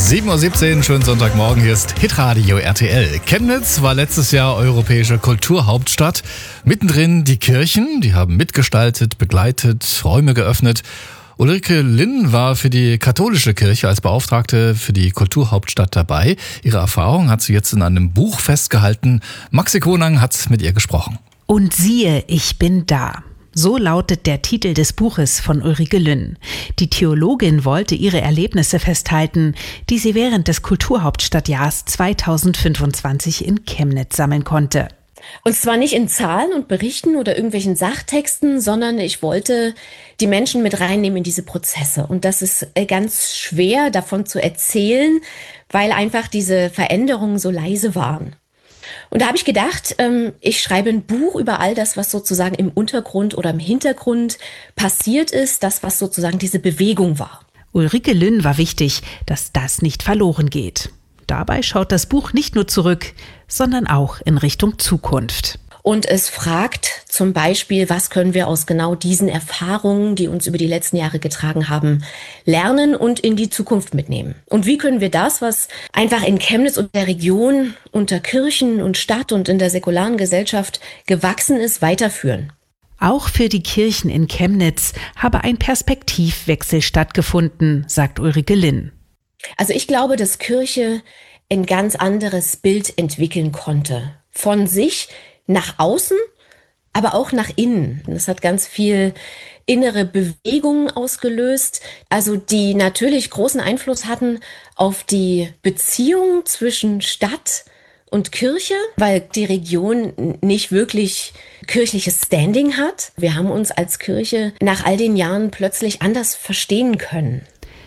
7:17 Uhr, schönen Sonntagmorgen, hier ist Hitradio RTL. Chemnitz war letztes Jahr europäische Kulturhauptstadt. Mittendrin die Kirchen, die haben mitgestaltet, begleitet, Räume geöffnet. Ulrike Linn war für die katholische Kirche als Beauftragte für die Kulturhauptstadt dabei. Ihre Erfahrung hat sie jetzt in einem Buch festgehalten. Maxi Konang hat mit ihr gesprochen. Und siehe, ich bin da. So lautet der Titel des Buches von Ulrike Linn. Die Theologin wollte ihre Erlebnisse festhalten, die sie während des Kulturhauptstadtjahrs 2025 in Chemnitz sammeln konnte. Und zwar nicht in Zahlen und Berichten oder irgendwelchen Sachtexten, sondern ich wollte die Menschen mit reinnehmen in diese Prozesse. Und das ist ganz schwer davon zu erzählen, weil einfach diese Veränderungen so leise waren. Und da habe ich gedacht, ich schreibe ein Buch über all das, was sozusagen im Untergrund oder im Hintergrund passiert ist, das, was sozusagen diese Bewegung war. Ulrike Linn war wichtig, dass das nicht verloren geht. Dabei schaut das Buch nicht nur zurück, sondern auch in Richtung Zukunft. Und es fragt zum Beispiel, was können wir aus genau diesen Erfahrungen, die uns über die letzten Jahre getragen haben, lernen und in die Zukunft mitnehmen? Und wie können wir das, was einfach in Chemnitz und der Region unter Kirchen und Stadt und in der säkularen Gesellschaft gewachsen ist, weiterführen? Auch für die Kirchen in Chemnitz habe ein Perspektivwechsel stattgefunden, sagt Ulrike Linn. Also ich glaube, dass Kirche ein ganz anderes Bild entwickeln konnte. Von sich nach außen, aber auch nach innen. Das hat ganz viel innere Bewegungen ausgelöst, also die natürlich großen Einfluss hatten auf die Beziehung zwischen Stadt und Kirche, weil die Region nicht wirklich kirchliches Standing hat. Wir haben uns als Kirche nach all den Jahren plötzlich anders verstehen können.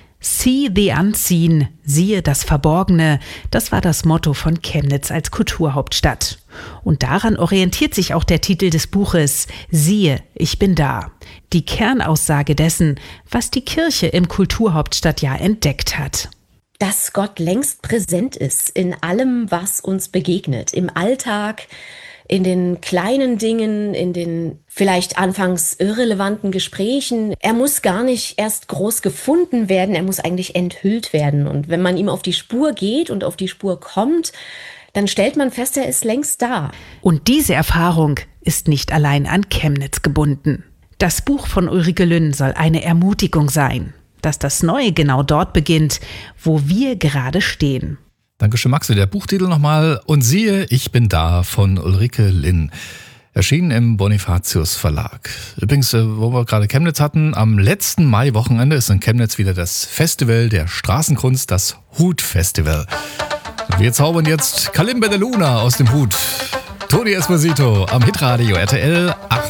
See the Unseen, siehe das Verborgene, das war das Motto von Chemnitz als Kulturhauptstadt. Und daran orientiert sich auch der Titel des Buches, Siehe, ich bin da. Die Kernaussage dessen, was die Kirche im Kulturhauptstadtjahr entdeckt hat. Dass Gott längst präsent ist in allem, was uns begegnet, im Alltag, in den kleinen Dingen, in den vielleicht anfangs irrelevanten Gesprächen. Er muss gar nicht erst groß gefunden werden, er muss eigentlich enthüllt werden. Und wenn man ihm auf die Spur geht und auf die Spur kommt, dann stellt man fest, er ist längst da. Und diese Erfahrung ist nicht allein an Chemnitz gebunden. Das Buch von Ulrike Linn soll eine Ermutigung sein, dass das Neue genau dort beginnt, wo wir gerade stehen. Dankeschön, Maxi. Der Buchtitel nochmal. Und siehe, ich bin da von Ulrike Linn. Erschienen im Bonifatius Verlag. Übrigens, wo wir gerade Chemnitz hatten, am letzten Mai-Wochenende ist in Chemnitz wieder das Festival der Straßenkunst, das Hut-Festival. Wir zaubern jetzt Kalimba de Luna aus dem Hut. Tony Esposito am Hitradio RTL 8.